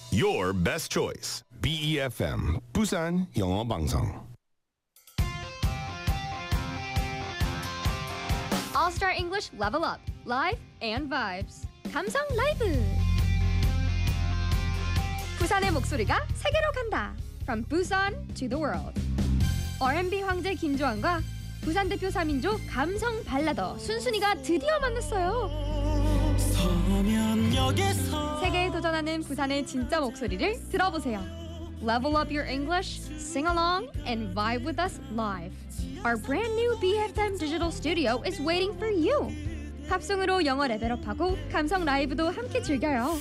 Your best choice. BEFM 부산 영어 방송. All-Star English Level Up, Live and Vibes. 감성 라이브. 부산의 목소리가 세계로 간다. From Busan to the world. R&B 황제 김조한과 부산 대표 3인조 감성 발라더 순순이가 드디어 만났어요. 세계에 도전하는 부산의 진짜 목소리를 들어보세요. Level up your English, sing along, and vibe with us live. Our brand new BFM digital studio is waiting for you. 팝송으로 영어 레벨업하고 감성 라이브도 함께 즐겨요.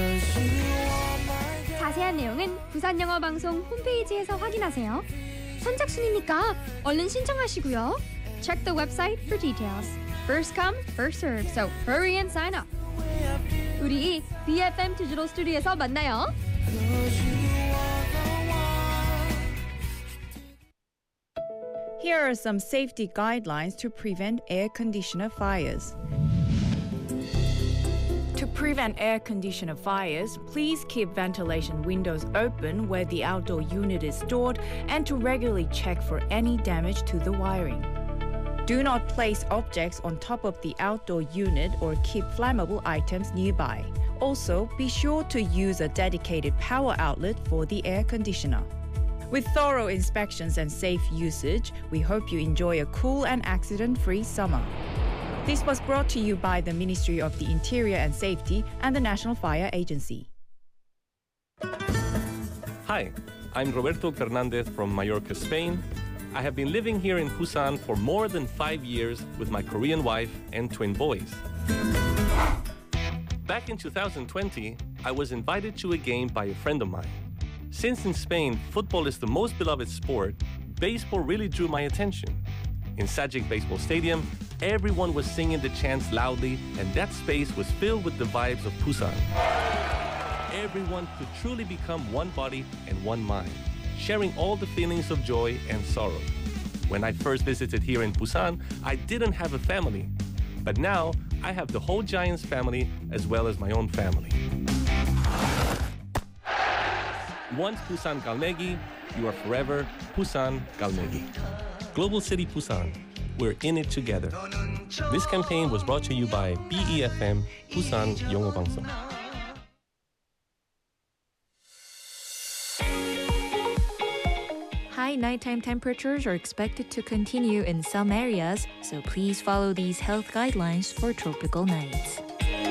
자세한 내용은 부산 영어 방송 홈페이지에서 확인하세요. 선착순이니까 얼른 신청하시고요. Check the website for details. First come, first serve. So hurry and sign up. 우리 BFM 디지털 스튜디오에서 만나요. Here are some safety guidelines to prevent air conditioner fires. To prevent air conditioner fires, please keep ventilation windows open where the outdoor unit is stored and to regularly check for any damage to the wiring. Do not place objects on top of the outdoor unit or keep flammable items nearby. Also, be sure to use a dedicated power outlet for the air conditioner. With thorough inspections and safe usage, we hope you enjoy a cool and accident-free summer. This was brought to you by the Ministry of the Interior and Safety and the National Fire Agency. Hi, I'm Roberto Fernandez from Mallorca, Spain. I have been living here in Busan for more than 5 years with my Korean wife and twin boys. Back in 2020, I was invited to a game by a friend of mine. Since in Spain, football is the most beloved sport, baseball really drew my attention. In Sajic Baseball Stadium, everyone was singing the chants loudly, and that space was filled with the vibes of Busan. Everyone could truly become one body and one mind, sharing all the feelings of joy and sorrow. When I first visited here in Busan, I didn't have a family. But now, I have the whole Giants family as well as my own family. Once Busan Galmegi, you are forever Busan Galmegi. Global City Busan, we're in it together. This campaign was brought to you by BEFM Busan 영어 방송. High nighttime temperatures are expected to continue in some areas, so please follow these health guidelines for tropical nights.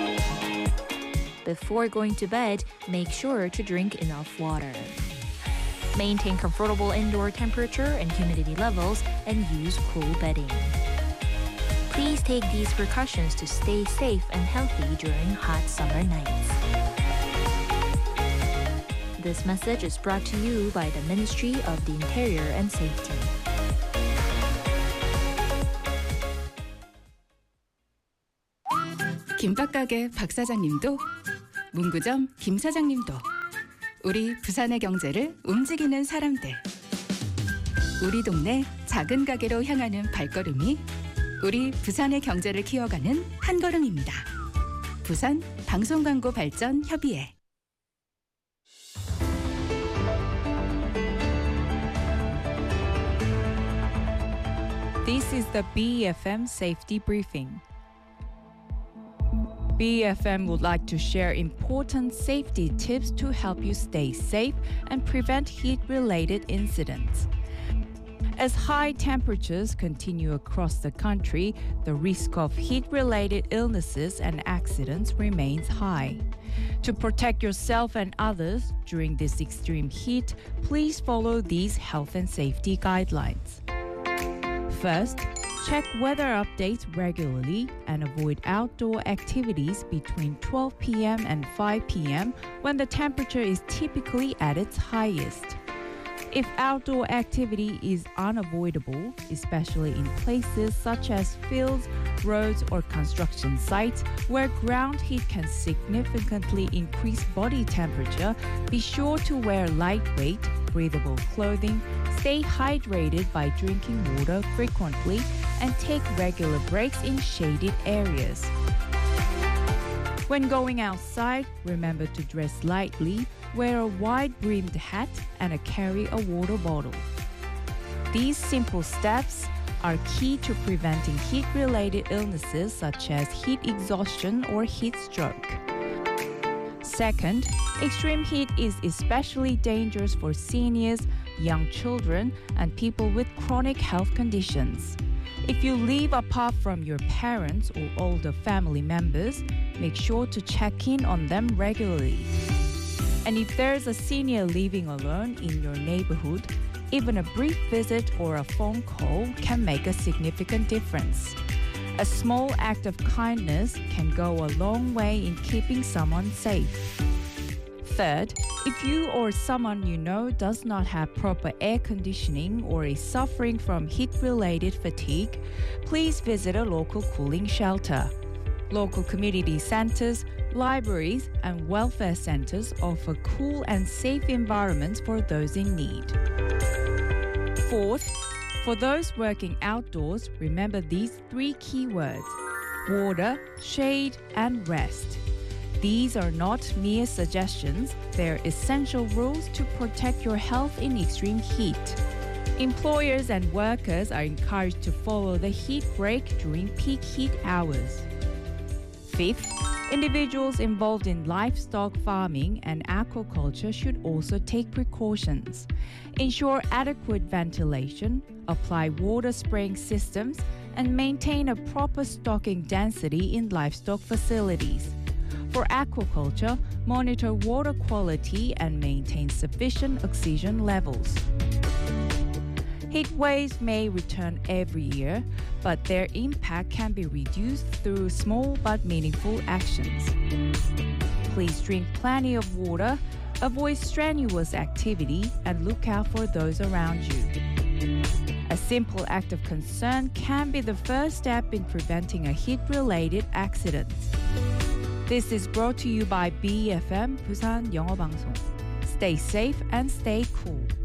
Before going to bed, make sure to drink enough water. Maintain comfortable indoor temperature and humidity levels and use cool bedding. Please take these precautions to stay safe and healthy during hot summer nights. This message is brought to you by the Ministry of the Interior and Safety. 김밥가게 박 사장님도 문구점 김 사장님도 우리 부산의 경제를 움직이는 사람들. 우리 동네 작은 가게로 향하는 발걸음이 우리 부산의 경제를 키워가는 한 걸음입니다. 부산 방송광고 발전 협의회. This is the BEFM Safety Briefing. BEFM would like to share important safety tips to help you stay safe and prevent heat-related incidents. As high temperatures continue across the country, the risk of heat-related illnesses and accidents remains high. To protect yourself and others during this extreme heat, please follow these health and safety guidelines. First, check weather updates regularly and avoid outdoor activities between 12 p.m. and 5 p.m. when the temperature is typically at its highest. If outdoor activity is unavoidable, especially in places such as fields, roads, or construction sites where ground heat can significantly increase body temperature, be sure to wear lightweight, breathable clothing, stay hydrated by drinking water frequently, and take regular breaks in shaded areas. When going outside, remember to dress lightly, wear a wide-brimmed hat, and carry a water bottle. These simple steps are key to preventing heat-related illnesses such as heat exhaustion or heat stroke. Second, extreme heat is especially dangerous for seniors, young children, and people with chronic health conditions. If you live apart from your parents or older family members, make sure to check in on them regularly. And if there's a senior living alone in your neighborhood, even a brief visit or a phone call can make a significant difference. A small act of kindness can go a long way in keeping someone safe. Third, if you or someone you know does not have proper air conditioning or is suffering from heat-related fatigue, please visit a local cooling shelter. Local community centers, libraries, and welfare centers offer cool and safe environments for those in need. Fourth, for those working outdoors, remember these 3 keywords: water, shade, and rest. These are not mere suggestions, they're essential rules to protect your health in extreme heat. Employers and workers are encouraged to follow the heat break during peak heat hours. Fifth, individuals involved in livestock farming and aquaculture should also take precautions. Ensure adequate ventilation, apply water spraying systems, and maintain a proper stocking density in livestock facilities. For aquaculture, monitor water quality and maintain sufficient oxygen levels. Heat waves may return every year, but their impact can be reduced through small but meaningful actions. Please drink plenty of water, avoid strenuous activity, and look out for those around you. A simple act of concern can be the first step in preventing a heat-related accident. This is brought to you by BFM Busan 영어 방송. Stay safe and stay cool.